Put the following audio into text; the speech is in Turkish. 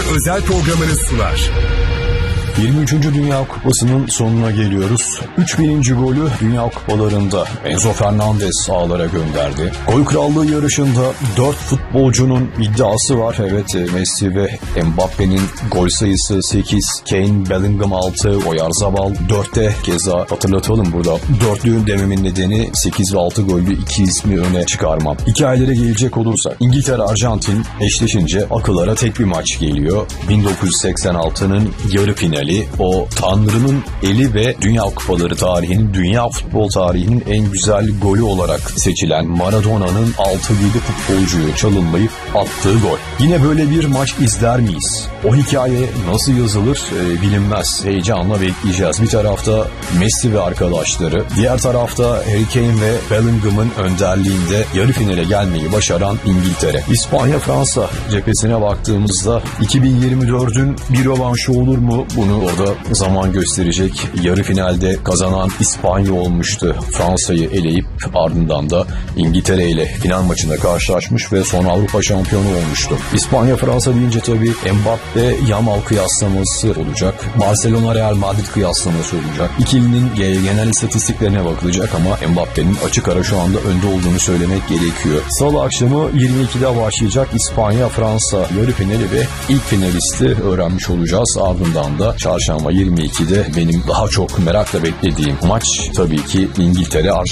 özel programını sunar. 23. Dünya Kupası'nın sonuna geliyoruz. 3000. golü Dünya Kupalarında Enzo Fernandez ağlara gönderdi. Gol krallığı yarışında 4 futbolcunun iddiası var. Evet, Messi ve Mbappe'nin gol sayısı 8, Kane, Bellingham 6, Oyarzabal 4'te. Keza hatırlatalım, burada dörtlüğün dememin nedeni 8 ve 6 gollü iki ismi öne çıkarmam. Hikayelere gelecek olursak, İngiltere-Arjantin eşleşince akıllara tek bir maç geliyor. 1986'nın yarı finali. O Tanrı'nın eli ve Dünya Kupaları tarihinin, dünya futbol tarihinin en güzel golü olarak seçilen Maradona'nın 6-7 futbolcuyu çalımlayıp attığı gol. Yine böyle bir maç izler miyiz? O hikaye nasıl yazılır bilinmez. Heyecanla bekleyeceğiz. Bir tarafta Messi ve arkadaşları, diğer tarafta Harry Kane ve Bellingham'ın önderliğinde yarı finale gelmeyi başaran İngiltere. İspanya-Fransa cephesine baktığımızda 2024'ün bir rövanşı olur mu? Bunu orada zaman gösterecek. Yarı finalde kazanan İspanya olmuştu. Fransa'yı eleyip ardından da İngiltere ile final maçında karşılaşmış ve son Avrupa şampiyonu olmuştu. İspanya-Fransa deyince tabii Mbappe Yamal kıyaslaması olacak. Barcelona-Real Madrid kıyaslaması olacak. İkilinin genel istatistiklerine bakılacak ama Mbappe'nin açık ara şu anda önde olduğunu söylemek gerekiyor. Salı akşamı 22'de başlayacak İspanya-Fransa yarı finali ve ilk finalisti öğrenmiş olacağız. Ardından da çarşamba 22'de benim daha çok merakla beklediğim maç tabii ki İngiltere-Arjantin